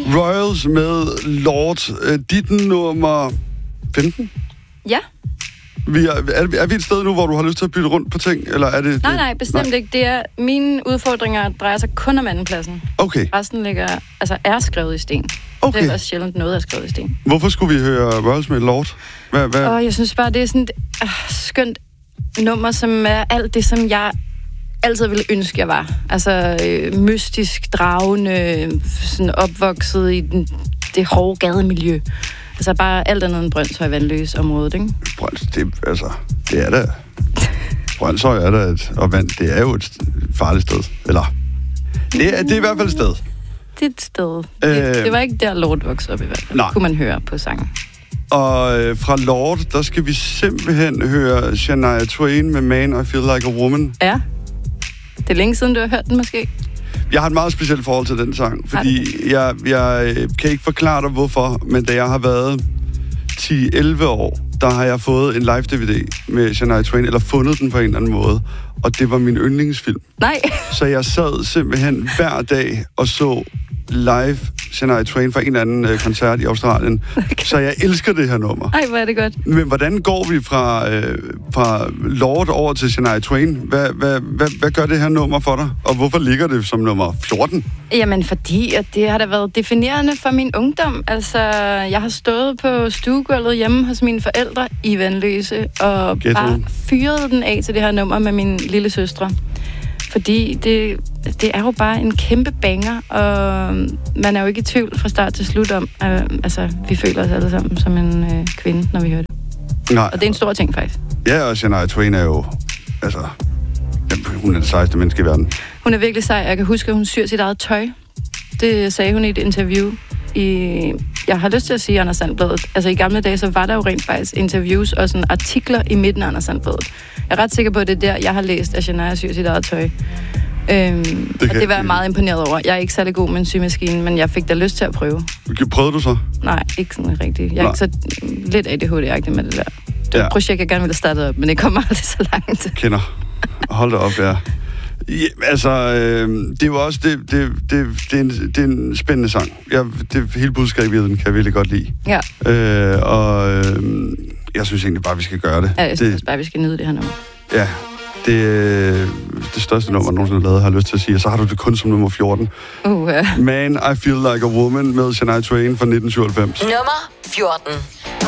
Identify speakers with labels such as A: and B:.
A: Royals med Lord. Dit nummer 15?
B: Ja.
A: Er vi et sted nu, hvor du har lyst til at bytte rundt på ting? Eller er det,
B: Nej, bestemt ikke. Det er, mine udfordringer drejer sig kun om andenpladsen.
A: Okay.
B: Resten er skrevet i sten.
A: Okay.
B: Det er også sjældent noget, der er skrevet i sten.
A: Hvorfor skulle vi høre Royals med Lord?
B: Jeg synes bare, det er sådan et skønt nummer, som er alt det, som jeg altid ville ønske, jeg var. Altså mystisk, dragende, sådan opvokset i det hårde gademiljø. Altså bare alt andet end Brønshøj Vandløs-området, ikke?
A: Det er da... Brønshøj er da og vand, det er jo et farligt sted. Eller... Det er i hvert fald et sted.
B: Det er et sted. Det var ikke der, Lord voksede op i hvert fald.
A: Nej.
B: Kunne man høre på sangen.
A: Og fra Lord, der skal vi simpelthen høre Shania Twain med Man, I Feel Like a Woman.
B: Ja. Det er længe siden, du har hørt den måske.
A: Jeg har et meget specielt forhold til den sang, fordi jeg kan ikke forklare dig, hvorfor, men da jeg har været 10-11 år, der har jeg fået en live-DVD med Shania Twain, eller fundet den på en eller anden måde, og det var min yndlingsfilm.
B: Nej.
A: Så jeg sad simpelthen hver dag og så live Shania Twain fra en eller anden koncert i Australien. Okay. Så jeg elsker det her nummer.
B: Ej, hvor er det godt.
A: Men hvordan går vi fra Lord over til Shania Twain? Hvad gør det her nummer for dig? Og hvorfor ligger det som nummer 14?
B: Jamen, fordi at det har da været definerende for min ungdom. Altså, jeg har stået på stuegulvet hjemme hos mine forældre i Vandløse, og bare fyret den af til det her nummer med mine lille søstre. Fordi det er jo bare en kæmpe banger, og man er jo ikke i tvivl fra start til slut om, vi føler os alle sammen som en kvinde, når vi hører det.
A: Nej.
B: Og det er en stor ting, faktisk.
A: Ja, og Shania Twain er jo, hun er det sejeste menneske i verden.
B: Hun er virkelig sej. Jeg kan huske, at hun syr sit eget tøj. Det sagde hun i et interview. Jeg har lyst til at sige Anders Sandbladet. Altså i gamle dage, så var der jo rent faktisk interviews og sådan artikler i midten af Anders Sandbladet. Jeg er ret sikker på, at det er der, jeg har læst, at Shania syr sit eget tøj. Og det var jeg meget imponeret over. Jeg er ikke særlig god med en symaskine, men jeg fik da lyst til at prøve.
A: Prøvede du så?
B: Nej, ikke sådan rigtigt. Jeg er ikke så lidt ADHD-agtig med det der. Det er et projekt, jeg gerne ville have startet op, men det kommer aldrig så langt.
A: Kender. Hold da op, ja. Ja, altså, det er jo også det er en spændende sang. Hele budskabet i den kan jeg virkelig godt lide.
B: Ja.
A: Jeg synes egentlig bare, vi skal gøre det.
B: Ja, jeg synes bare, vi skal nyde det her nummer.
A: Ja, det største nummer, nogensinde lavet, har lyst til at sige, og så har du det kun som nummer 14. Man, I Feel Like a Woman med Shania Twain fra 1997.
C: Nummer 14.